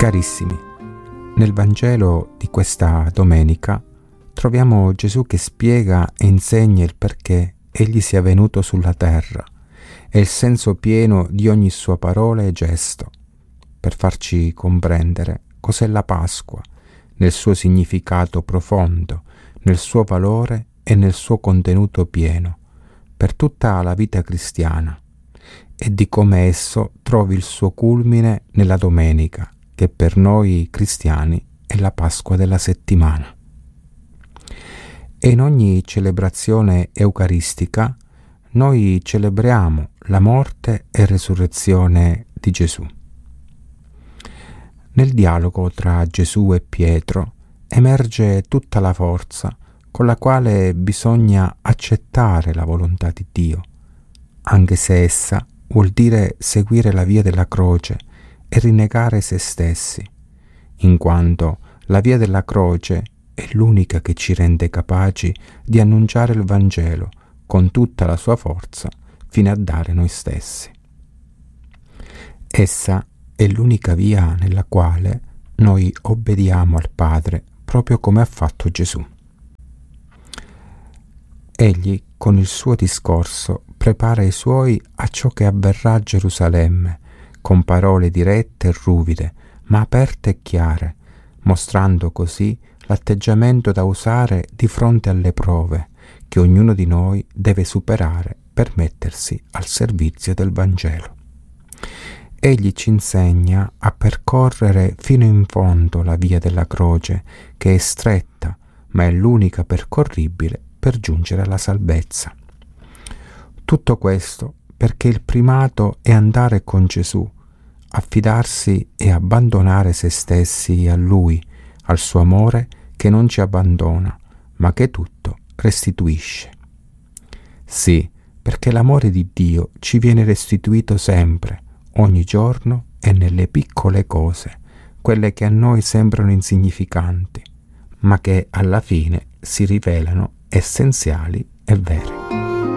Carissimi, nel Vangelo di questa domenica troviamo Gesù che spiega e insegna il perché Egli sia venuto sulla terra e il senso pieno di ogni sua parola e gesto, per farci comprendere cos'è la Pasqua, nel suo significato profondo, nel suo valore e nel suo contenuto pieno, per tutta la vita cristiana, e di come esso trovi il suo culmine nella domenica, che per noi cristiani è la Pasqua della settimana. E in ogni celebrazione eucaristica noi celebriamo la morte e resurrezione di Gesù. Nel dialogo tra Gesù e Pietro emerge tutta la forza con la quale bisogna accettare la volontà di Dio, anche se essa vuol dire seguire la via della croce e rinnegare se stessi, in quanto la via della croce è l'unica che ci rende capaci di annunciare il Vangelo con tutta la sua forza fino a dare noi stessi. Essa è l'unica via nella quale noi obbediamo al Padre proprio come ha fatto Gesù. Egli con il suo discorso prepara i suoi a ciò che avverrà a Gerusalemme, con parole dirette e ruvide, ma aperte e chiare, mostrando così l'atteggiamento da usare di fronte alle prove che ognuno di noi deve superare per mettersi al servizio del Vangelo. Egli ci insegna a percorrere fino in fondo la via della croce, che è stretta, ma è l'unica percorribile per giungere alla salvezza. Tutto questo perché il primato è andare con Gesù, affidarsi e abbandonare se stessi a Lui, al suo amore che non ci abbandona, ma che tutto restituisce. Sì, perché l'amore di Dio ci viene restituito sempre, ogni giorno e nelle piccole cose, quelle che a noi sembrano insignificanti, ma che alla fine si rivelano essenziali e vere.